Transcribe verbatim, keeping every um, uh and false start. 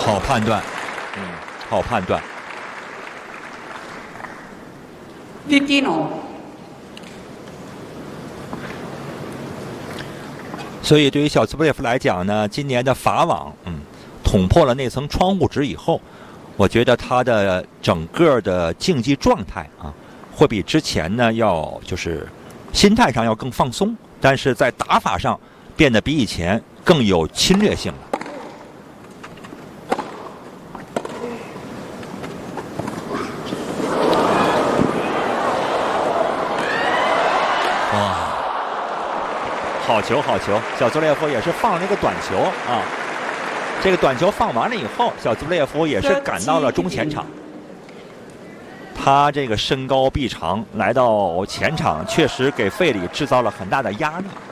好判断，嗯，好判断。 fifteen all。 所以对于小兹布列夫来讲呢，今年的法网，嗯，捅破了那层窗户纸以后，我觉得他的整个的竞技状态啊，会比之前呢要就是心态上要更放松，但是在打法上变得比以前更有侵略性了。哇！好球，好球！小兹列夫也是放了那个短球啊。这个短球放完了以后，小兹布列夫也是赶到了中前场。他这个身高臂长，来到前场确实给费里制造了很大的压力。